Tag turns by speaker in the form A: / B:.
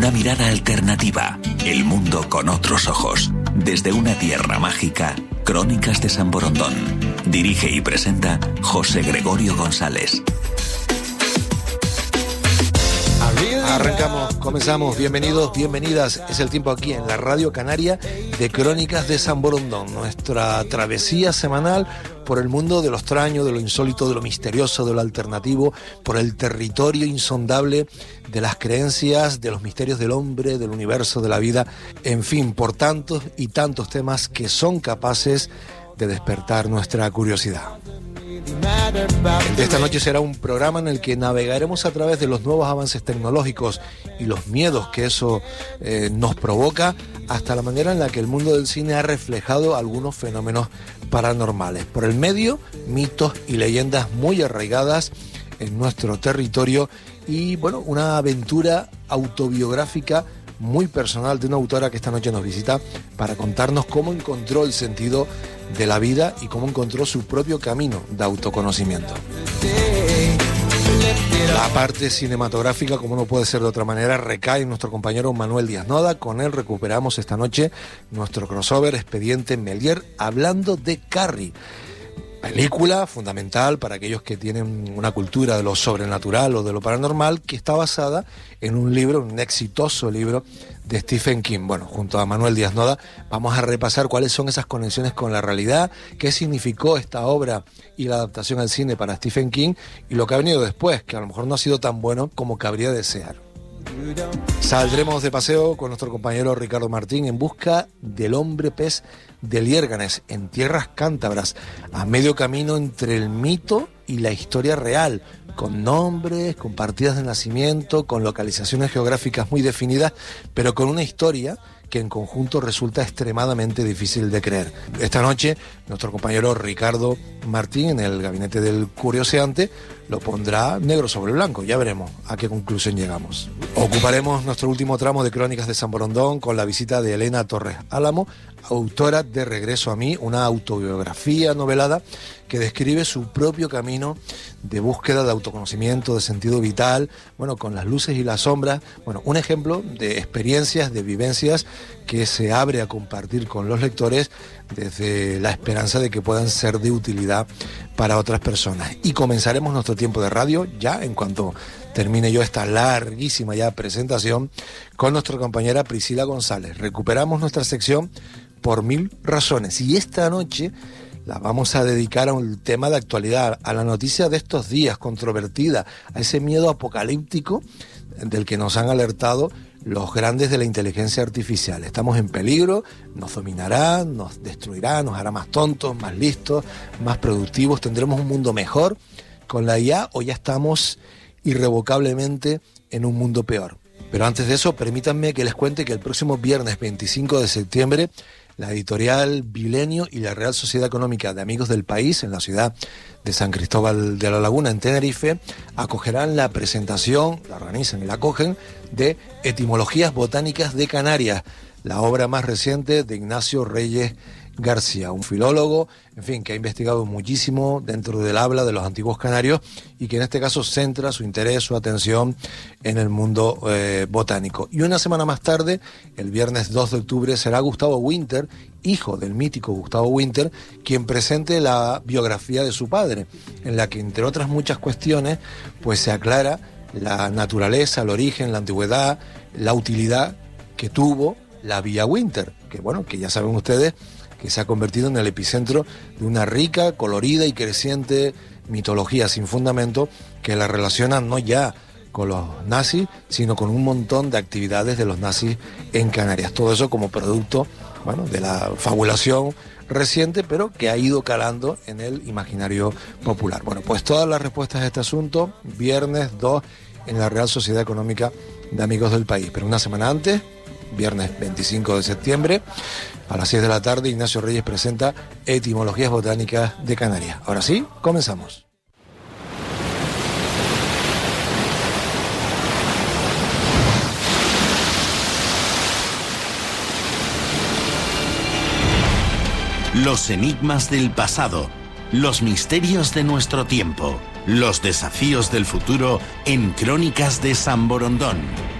A: Una mirada alternativa, el mundo con otros ojos. Desde una tierra mágica, Crónicas de San Borondón. Dirige y presenta José Gregorio González.
B: Arrancamos, comenzamos, bienvenidos, bienvenidas. Es el tiempo aquí en la Radio Canaria de Crónicas de San Borondón. Nuestra travesía semanal por el mundo de lo extraño, de lo insólito, de lo misterioso, de lo alternativo, por el territorio insondable de las creencias, de los misterios del hombre, del universo, de la vida, en fin, por tantos y tantos temas que son capaces de despertar nuestra curiosidad. El de esta noche será un programa en el que navegaremos a través de los nuevos avances tecnológicos y los miedos que eso nos provoca, hasta la manera en la que el mundo del cine ha reflejado algunos fenómenos paranormales. Por el medio, mitos y leyendas muy arraigadas en nuestro territorio y, bueno, una aventura autobiográfica muy personal de una autora que esta noche nos visita para contarnos cómo encontró el sentido de la vida y cómo encontró su propio camino de autoconocimiento. La parte cinematográfica, como no puede ser de otra manera, recae en nuestro compañero Manuel Díaz Noda. Con él recuperamos esta noche nuestro crossover Expediente Méliès, hablando de Carrie. Película fundamental para aquellos que tienen una cultura de lo sobrenatural o de lo paranormal, que está basada en un libro, un exitoso libro de Stephen King. Bueno, junto a Manuel Díaz Noda vamos a repasar cuáles son esas conexiones con la realidad, qué significó esta obra y la adaptación al cine para Stephen King y lo que ha venido después, que a lo mejor no ha sido tan bueno como cabría desear. Saldremos de paseo con nuestro compañero Ricardo Martín en busca del hombre pez de Liérganes, en tierras cántabras, a medio camino entre el mito y la historia real, con nombres, con partidas de nacimiento, con localizaciones geográficas muy definidas, pero con una historia que en conjunto resulta extremadamente difícil de creer. Esta noche, nuestro compañero Ricardo Martín, en el gabinete del curioseante, lo pondrá negro sobre blanco. Ya veremos a qué conclusión llegamos. Ocuparemos nuestro último tramo de Crónicas de San Borondón con la visita de Elena Torres Álamo, autora de Regreso a mí, una autobiografía novelada que describe su propio camino de búsqueda de autoconocimiento, de sentido vital, bueno, con las luces y las sombras, bueno, un ejemplo de experiencias, de vivencias que se abre a compartir con los lectores desde la esperanza de que puedan ser de utilidad para otras personas. Y comenzaremos nuestro tiempo de radio ya en cuanto termine yo esta larguísima ya presentación con nuestra compañera Priscila González. Recuperamos nuestra sección Por Mil Razones y esta noche la vamos a dedicar a un tema de actualidad, a la noticia de estos días controvertida, a ese miedo apocalíptico del que nos han alertado los grandes de la inteligencia artificial. Estamos en peligro, nos dominará, nos destruirá, nos hará más tontos, más listos, más productivos, tendremos un mundo mejor con la IA o ya estamos irrevocablemente en un mundo peor. Pero antes de eso, permítanme que les cuente que el próximo viernes 25 de septiembre la editorial Bilenio y la Real Sociedad Económica de Amigos del País, en la ciudad de San Cristóbal de la Laguna, en Tenerife, acogerán la presentación, la organizan y la acogen, de Etimologías Botánicas de Canarias, la obra más reciente de Ignacio Reyes García, un filólogo, en fin, que ha investigado muchísimo dentro del habla de los antiguos canarios y que en este caso centra su interés, su atención en el mundo botánico. Y una semana más tarde, el viernes 2 de octubre, será Gustavo Winter, hijo del mítico Gustavo Winter, quien presente la biografía de su padre, en la que, entre otras muchas cuestiones, pues se aclara la naturaleza, el origen, la antigüedad, la utilidad que tuvo la Villa Winter, que bueno, que ya saben ustedes que se ha convertido en el epicentro de una rica, colorida y creciente mitología sin fundamento que la relaciona no ya con los nazis, sino con un montón de actividades de los nazis en Canarias. Todo eso como producto, bueno, de la fabulación reciente, pero que ha ido calando en el imaginario popular. Bueno, pues todas las respuestas a este asunto, viernes 2 en la Real Sociedad Económica de Amigos del País. Pero una semana antes, viernes 25 de septiembre, a las 6 de la tarde, Ignacio Reyes presenta Etimologías Botánicas de Canarias. Ahora sí, comenzamos.
A: Los enigmas del pasado, los misterios de nuestro tiempo, los desafíos del futuro en Crónicas de San Borondón.